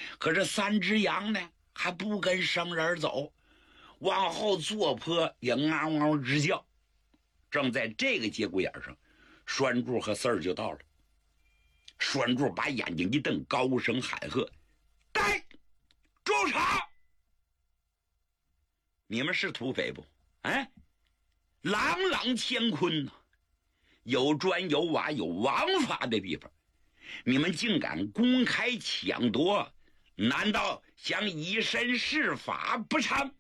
可是三只羊呢，还不跟生人走，往后坐坡也嗷嗷直叫。正在这个节骨眼上，栓柱和四儿就到了。栓柱把眼睛一瞪，高声喊喝：“呆，住手！你们是土匪不？哎，朗朗乾坤呐，有砖有瓦有王法的地方，你们竟敢公开抢夺，难道想以身试法不成？”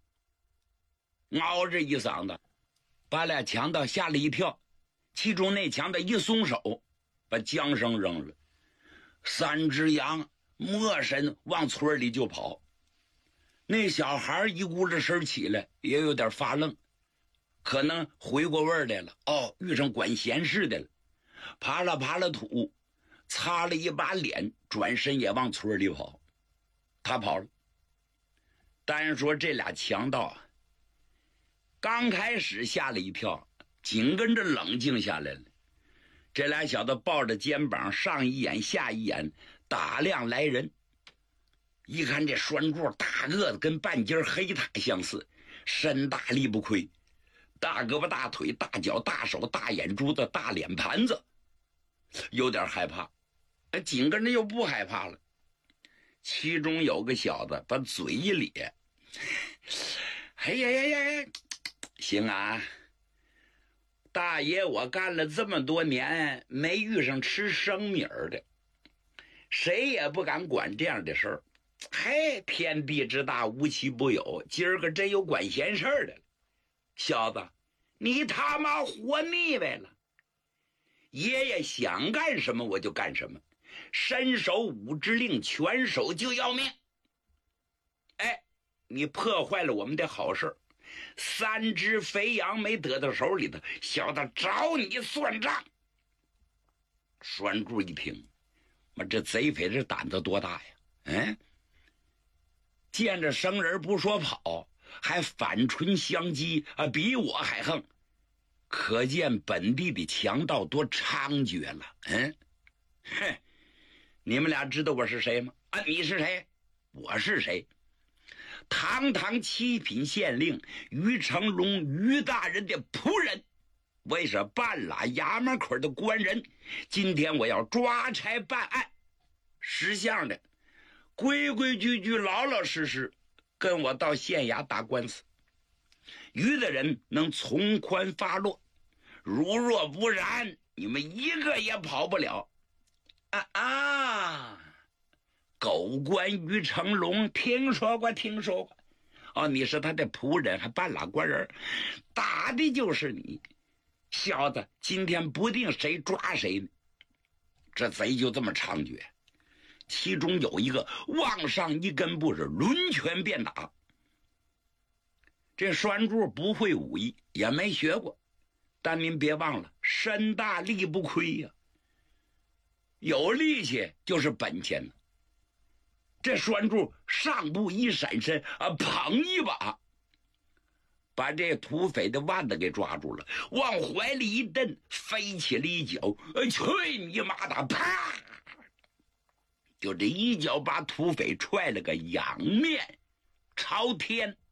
嗷着一嗓子，把俩强盗吓了一跳。其中那强盗一松手，把缰绳扔了，三只羊没身往村里就跑。那小孩一股子身起来，也有点发愣，可能回过味儿来了。哦，遇上管闲事的了，爬了土，擦了一把脸，转身也往村里跑。他跑了。单说这俩强盗啊，刚开始吓了一跳，紧跟着冷静下来了。这俩小子抱着肩膀，上一眼下一眼打量来人，一看这栓柱大个子跟半截黑塔相似，身大力不亏，大胳膊大腿大脚大手大眼珠子大脸盘子，有点害怕，紧跟着又不害怕了。其中有个小子把嘴一咧，哎呀，行啊，大爷我干了这么多年，没遇上吃生米儿的，谁也不敢管这样的事儿。嘿，天地之大，无奇不有，今儿个真有管闲事儿的了。小子，你他妈活腻歪了！爷爷想干什么我就干什么，伸手五指令，拳手就要命。哎，你破坏了我们的好事，三只肥羊没得到手里头，小子找你算账。栓柱一听，这贼匪这胆子多大呀？见着生人不说跑，还反唇相讥啊，比我还横，可见本地的强盗多猖獗了。你们俩知道我是谁吗？你是谁？我是谁？堂堂七品县令于成龙于大人的仆人，我也是半拉衙门口的官人。今天我要抓差办案，识相的规规矩矩老老实实跟我到县衙打官司，于的人能从宽发落，如若不然，你们一个也跑不了。狗官于成龙听说过。你是他的仆人，还半拉官人，打的就是你。小子，今天不定谁抓谁呢。这贼就这么猖獗，其中有一个往上一根步是抡拳便打。这栓柱不会武艺，也没学过，但您别忘了，身大力不亏呀，有力气就是本钱呢。这栓柱上步一闪身捧一把，把这土匪的腕子给抓住了，往怀里一蹬，飞起了一脚，去你妈的！啪！就这一脚把土匪踹了个仰面朝天。